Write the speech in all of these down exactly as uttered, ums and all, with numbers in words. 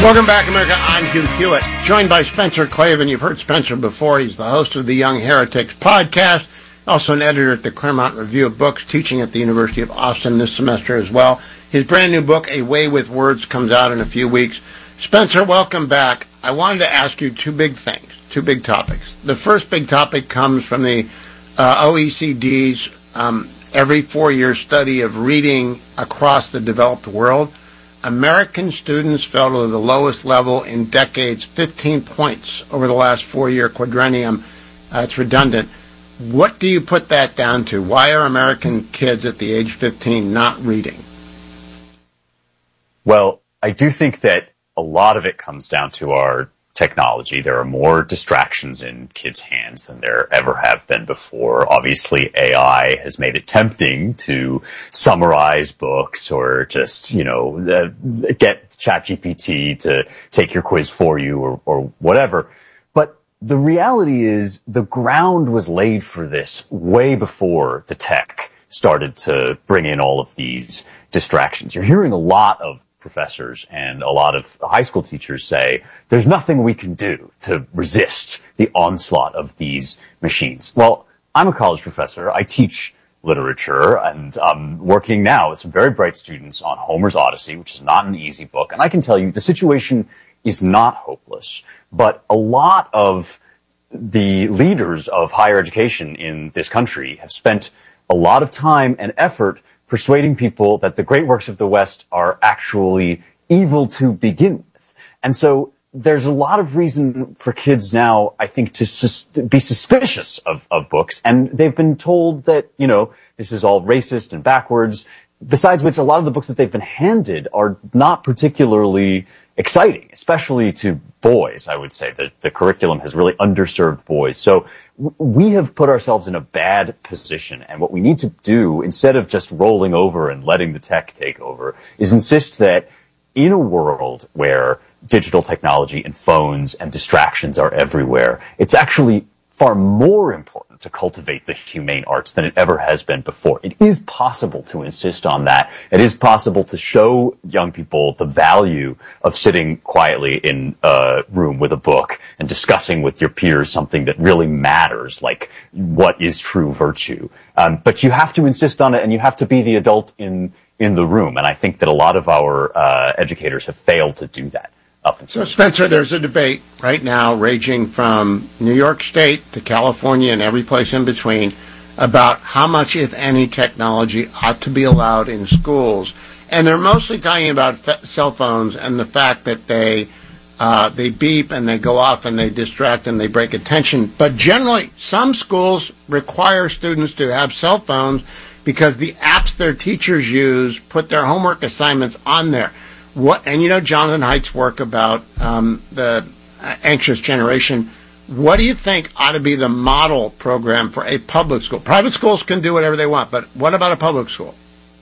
Welcome back, America. I'm Hugh Hewitt, joined by Spencer Klavan. You've heard Spencer before. He's the host of the Young Heretics podcast, also an editor at the Claremont Review of Books, teaching at the University of Austin this semester as well. His brand new book, A Way with Words, comes out in a few weeks. Spencer, welcome back. I wanted to ask you two big things, two big topics. The first big topic comes from the uh, O E C D's um, every four-year study of reading across the developed world. American students fell to the lowest level in decades, fifteen points over the last four-year quadrennium. Uh, it's redundant. What do you put that down to? Why are American kids at the age fifteen not reading? Well, I do think that a lot of it comes down to our technology. There are more distractions in kids' hands than there ever have been before. Obviously, A I has made it tempting to summarize books or just, you know, uh, get ChatGPT to take your quiz for you or, or whatever. But the reality is the ground was laid for this way before the tech started to bring in all of these distractions. You're hearing a lot of professors and a lot of high school teachers say there's nothing we can do to resist the onslaught of these machines. Well, I'm a college professor. I teach literature, and I'm working now with some very bright students on Homer's Odyssey, which is not an easy book. And I can tell you the situation is not hopeless, but a lot of the leaders of higher education in this country have spent a lot of time and effort persuading people that the great works of the West are actually evil to begin with. And so there's a lot of reason for kids now, I think, to sus- be suspicious of, of books. And they've been told that, you know, this is all racist and backwards. Besides which, a lot of the books that they've been handed are not particularly exciting, especially to boys, I would say. The, the curriculum has really underserved boys. So w- we have put ourselves in a bad position. And what we need to do, instead of just rolling over and letting the tech take over, is insist that in a world where digital technology and phones and distractions are everywhere, it's actually far more important to cultivate the humane arts than it ever has been before. It is possible to insist on that. It is possible to show young people the value of sitting quietly in a room with a book and discussing with your peers something that really matters, like what is true virtue. Um, but you have to insist on it, and you have to be the adult in in the room. And I think that a lot of our uh, educators have failed to do that. So, Spencer, there's a debate right now raging from New York State to California and every place in between about how much, if any, technology ought to be allowed in schools. And they're mostly talking about f- cell phones and the fact that they uh, they beep and they go off and they distract and they break attention. But generally, some schools require students to have cell phones because the apps their teachers use put their homework assignments on there. What, and you know Jonathan Haidt's work about um, the anxious generation. What do you think ought to be the model program for a public school? Private schools can do whatever they want, but what about a public school?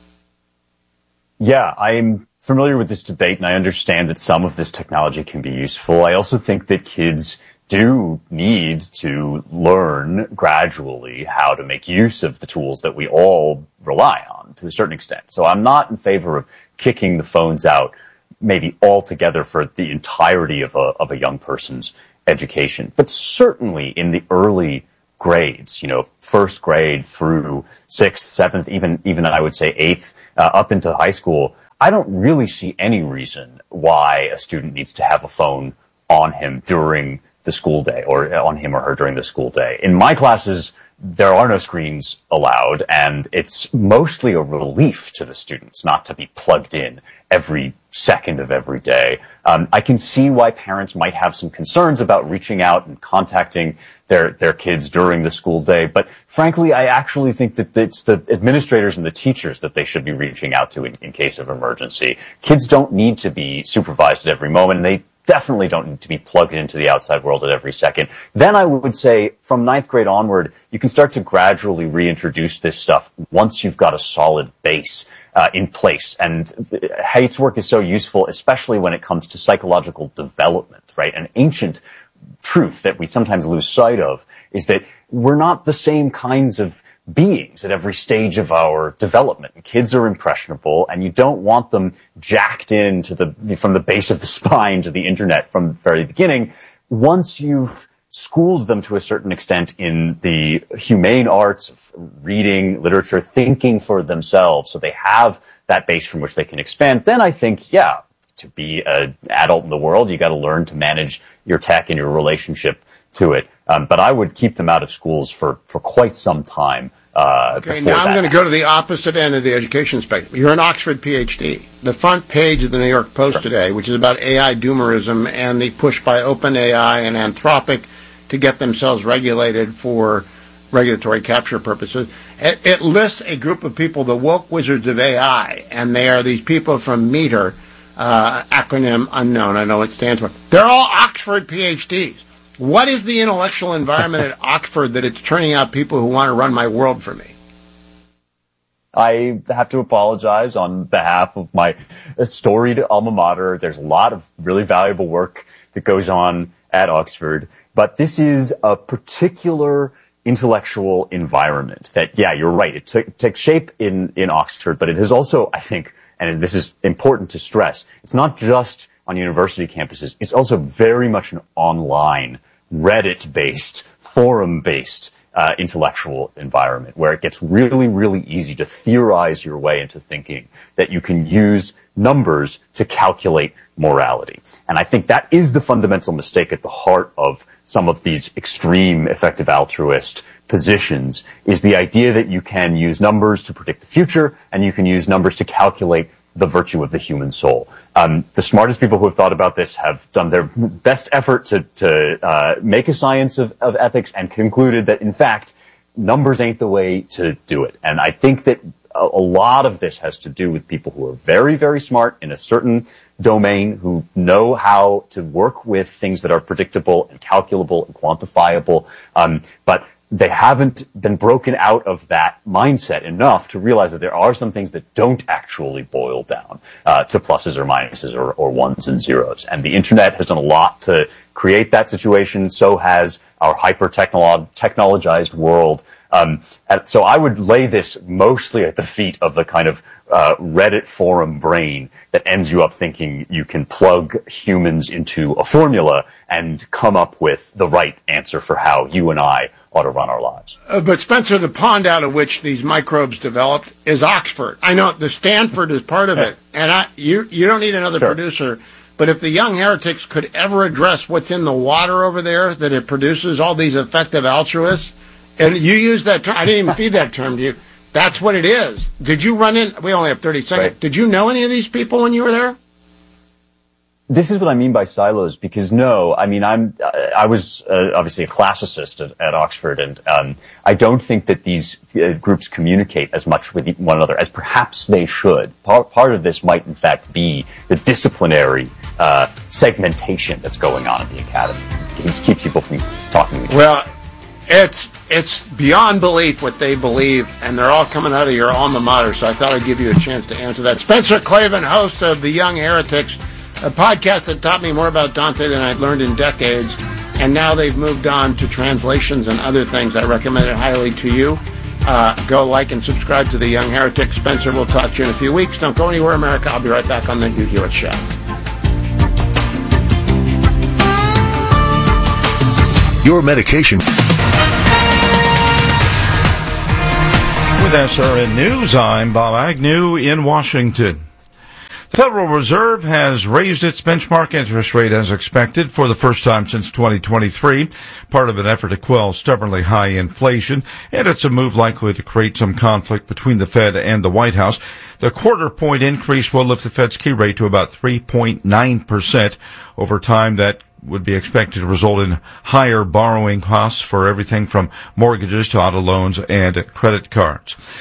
Yeah, I'm familiar with this debate, and I understand that some of this technology can be useful. I also think that kids do need to learn gradually how to make use of the tools that we all rely on to a certain extent. So I'm not in favor of kicking the phones out maybe altogether for the entirety of a, of a young person's education. But certainly in the early grades, you know, first grade through sixth, seventh, even, even I would say eighth, uh, up into high school, I don't really see any reason why a student needs to have a phone on him during the school day or on him or her during the school day. In my classes, there are no screens allowed, and it's mostly a relief to the students not to be plugged in every second of every day. Um, I can see why parents might have some concerns about reaching out and contacting their, their kids during the school day, but frankly, I actually think that it's the administrators and the teachers that they should be reaching out to in, in case of emergency. Kids don't need to be supervised at every moment, and they definitely don't need to be plugged into the outside world at every second. Then I would say from ninth grade onward, you can start to gradually reintroduce this stuff once you've got a solid base uh, in place. And Haidt's work is so useful, especially when it comes to psychological development, right? An ancient truth that we sometimes lose sight of is that we're not the same kinds of beings at every stage of our development. And kids are impressionable, and you don't want them jacked into the, from the base of the spine to the internet from the very beginning. Once you've schooled them to a certain extent in the humane arts, reading, literature, thinking for themselves, so they have that base from which they can expand, then I think, yeah, to be an adult in the world, you got to learn to manage your tech and your relationship to it. Um, but I would keep them out of schools for, for quite some time. Uh, okay, now I'm going to go to the opposite end of the education spectrum. You're an Oxford PhD. The front page of the New York Post sure. today, which is about A I doomerism and the push by OpenAI and Anthropic to get themselves regulated for regulatory capture purposes, it, it lists a group of people, the woke wizards of A I, and they are these people from METER, uh, acronym unknown, I know what it stands for. They're all Oxford PhDs. What is the intellectual environment at Oxford that it's turning out people who want to run my world for me? I have to apologize on behalf of my storied alma mater. There's a lot of really valuable work that goes on at Oxford, but this is a particular intellectual environment that, yeah, you're right, it took, takes shape in, in Oxford, but it has also, I think, and this is important to stress, it's not just on university campuses, it's also very much an online, Reddit-based, forum-based uh, intellectual environment where it gets really, really easy to theorize your way into thinking that you can use numbers to calculate morality. And I think that is the fundamental mistake at the heart of some of these extreme effective altruist positions, is the idea that you can use numbers to predict the future and you can use numbers to calculate the virtue of the human soul. Um, the smartest people who have thought about this have done their best effort to, to uh, make a science of, of ethics and concluded that, in fact, numbers ain't the way to do it. And I think that a, a lot of this has to do with people who are very, very smart in a certain domain, who know how to work with things that are predictable and calculable and quantifiable, um, but they haven't been broken out of that mindset enough to realize that there are some things that don't actually boil down uh, to pluses or minuses or, or ones and zeros. And the internet has done a lot to create that situation. So has our hyper-technologized world. Um, and so I would lay this mostly at the feet of the kind of uh, Reddit forum brain that ends you up thinking you can plug humans into a formula and come up with the right answer for how you and I ought to run our lives. Uh, but Spencer, the pond out of which these microbes developed is Oxford. I know the Stanford is part of it, and I, you you don't need another sure. producer. But if the Young Heretics could ever address what's in the water over there that it produces, all these effective altruists, and you use that term, I didn't even feed that term to you. That's what it is. Did you run in? We only have thirty seconds. Right. Did you know any of these people when you were there? This is what I mean by silos, because no, I mean, I'm, I was uh, obviously a classicist at, at Oxford, and um, I don't think that these uh, groups communicate as much with one another as perhaps they should. Part, part of this might, in fact, be the disciplinary uh, segmentation that's going on in the academy. It keeps, keeps people from talking to each other. Well, it's, it's beyond belief what they believe, and they're all coming out of your alma mater, so I thought I'd give you a chance to answer that. Spencer Klavan, host of The Young Heretics, a podcast that taught me more about Dante than I'd learned in decades, and now they've moved on to translations and other things. I recommend it highly to you. Uh, go like and subscribe to The Young Heretic. Spencer, we'll talk to you in a few weeks. Don't go anywhere, America. I'll be right back on The Hugh Hewitt Show. Your medication. With S R N News, I'm Bob Agnew in Washington. The Federal Reserve has raised its benchmark interest rate as expected for the first time since twenty twenty-three, part of an effort to quell stubbornly high inflation, and it's a move likely to create some conflict between the Fed and the White House. The quarter-point increase will lift the Fed's key rate to about three point nine percent. Over time, that would be expected to result in higher borrowing costs for everything from mortgages to auto loans and credit cards.